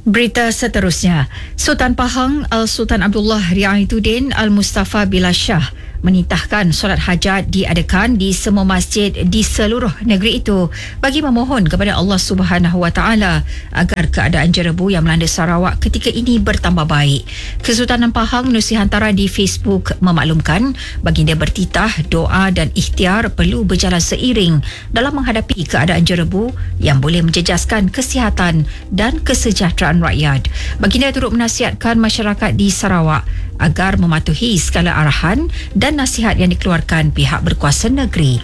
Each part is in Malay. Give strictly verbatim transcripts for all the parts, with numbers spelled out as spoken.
Berita seterusnya, Sultan Pahang Al-Sultan Abdullah Riayatuddin Al-Mustafa Billah Shah menitahkan solat hajat diadakan di semua masjid di seluruh negeri itu bagi memohon kepada Allah Subhanahu Wa Taala agar keadaan jerebu yang melanda Sarawak ketika ini bertambah baik. Kesultanan Pahang Menerusi hantaran di Facebook memaklumkan baginda bertitah doa dan ikhtiar perlu berjalan seiring dalam menghadapi keadaan jerebu yang boleh menjejaskan kesihatan dan kesejahteraan rakyat. Baginda turut menasihatkan masyarakat di Sarawak agar mematuhi segala arahan dan nasihat yang dikeluarkan pihak berkuasa negeri.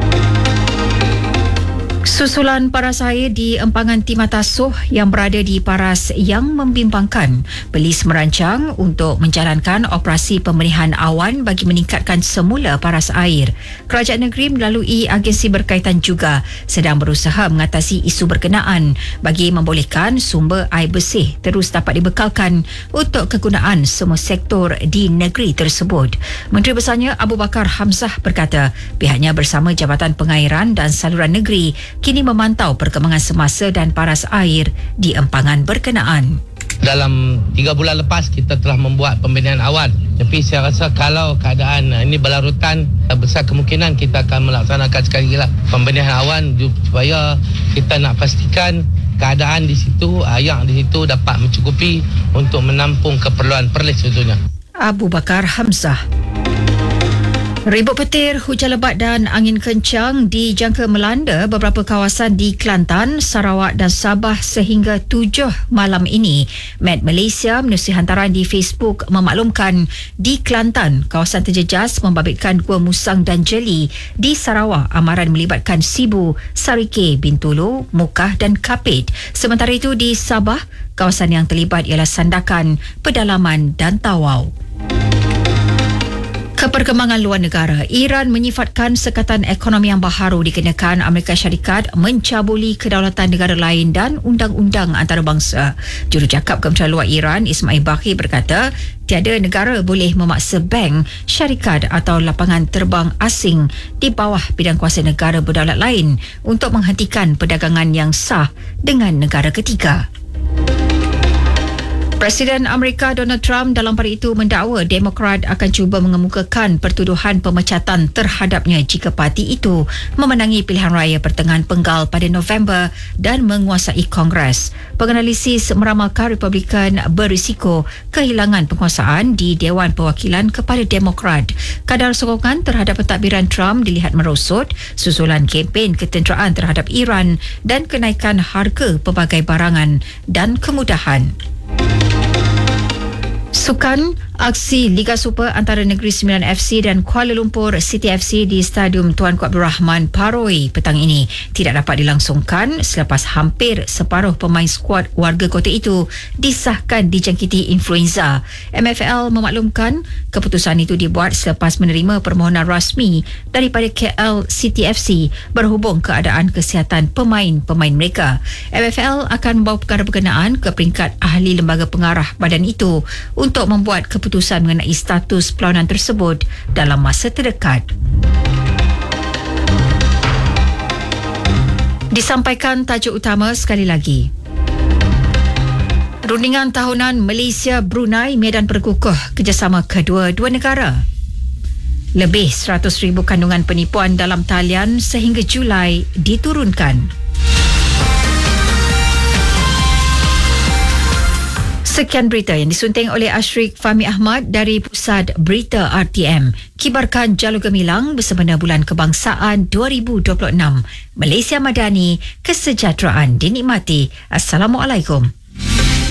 Susulan paras air di empangan Timatasuh yang berada di paras yang membimbangkan, Polis merancang untuk menjalankan operasi pemenihan awan bagi meningkatkan semula paras air. Kerajaan negeri melalui agensi berkaitan juga sedang berusaha mengatasi isu berkenaan bagi membolehkan sumber air bersih terus dapat dibekalkan untuk kegunaan semua sektor di negeri tersebut. Menteri Besarnya Abu Bakar Hamzah berkata pihaknya bersama Jabatan Pengairan dan Saluran Negeri kini memantau perkembangan semasa dan paras air di empangan berkenaan. Dalam tiga bulan lepas kita telah membuat pembinaan awan, tapi saya rasa kalau keadaan ini berlarutan, besar kemungkinan kita akan melaksanakan sekali lagi lah pembinaan awan supaya kita nak pastikan keadaan di situ, air di situ dapat mencukupi untuk menampung keperluan Perlis sebetulnya. Abu Bakar Hamzah. Ribut petir, hujan lebat dan angin kencang dijangka melanda beberapa kawasan di Kelantan, Sarawak dan Sabah sehingga tujuh malam ini. Met Malaysia menerusi hantaran di Facebook memaklumkan di Kelantan, kawasan terjejas membabitkan Gua Musang dan Jeli. Di Sarawak, amaran melibatkan Sibu, Sarike, Bintulu, Mukah dan Kapit. Sementara itu di Sabah, kawasan yang terlibat ialah Sandakan, Pedalaman dan Tawau. Keperkembangan luar negara, Iran menyifatkan sekatan ekonomi yang baharu dikenakan Amerika Syarikat mencabuli kedaulatan negara lain dan undang-undang antarabangsa. Jurucakap Kementerian Luar Iran Ismail Baqi berkata tiada negara boleh memaksa bank, syarikat atau lapangan terbang asing di bawah bidang kuasa negara berdaulat lain untuk menghentikan perdagangan yang sah dengan negara ketiga. Presiden Amerika Donald Trump dalam pada itu mendakwa Demokrat akan cuba mengemukakan pertuduhan pemecatan terhadapnya jika parti itu memenangi pilihan raya pertengahan penggal pada November dan menguasai Kongres. Penganalisis meramalkan Republikan berisiko kehilangan penguasaan di Dewan Perwakilan kepada Demokrat. Kadar sokongan terhadap pentadbiran Trump dilihat merosot susulan kempen ketenteraan terhadap Iran dan kenaikan harga pelbagai barangan dan kemudahan. Sukan, aksi Liga Super antara Negeri Sembilan F C dan Kuala Lumpur City F C di Stadium Tuanku Abdul Rahman Paroi petang ini tidak dapat dilangsungkan selepas hampir separuh pemain skuad warga kota itu disahkan dijangkiti influenza. M F L memaklumkan keputusan itu dibuat selepas menerima permohonan rasmi daripada K L City F C berhubung keadaan kesihatan pemain-pemain mereka. M F L akan membawa perkara berkenaan ke peringkat ahli lembaga pengarah badan itu untuk membuat keputusan mengenai status perlawanan tersebut dalam masa terdekat. Disampaikan tajuk utama sekali lagi. Rundingan tahunan Malaysia-Brunei medan perkukuh kerjasama kedua-dua negara. Lebih seratus ribu kandungan penipuan dalam talian sehingga Julai diturunkan. Sekian berita yang disunting oleh Ashrik Fahmi Ahmad dari Pusat Berita R T M. Kibarkan Jalur Gemilang bersempena Bulan Kebangsaan dua ribu dua puluh enam. Malaysia Madani, kesejahteraan dinikmati. Assalamualaikum.